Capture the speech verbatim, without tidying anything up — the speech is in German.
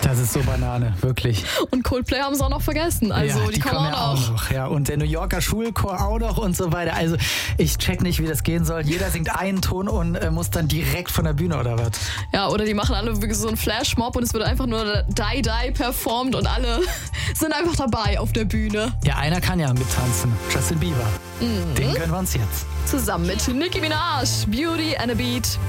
Das ist so Banane, wirklich. Und Coldplay haben sie auch noch vergessen. Also ja, die, die kommen kommen ja auch noch. auch noch. Ja, und der New Yorker Schulchor auch noch und so weiter. Also ich check nicht, wie das gehen soll. Jeder singt einen Ton und äh, muss dann direkt von der Bühne oder was? Ja, oder die machen alle wirklich so einen Flashmob und es wird einfach nur Die Die performt und alle sind einfach dabei auf der Bühne. Ja, einer kann ja mittanzen. Justin Bieber. Mhm. Den gönnen wir uns jetzt. Zusammen mit Nicki Minaj, Beauty and a Beat.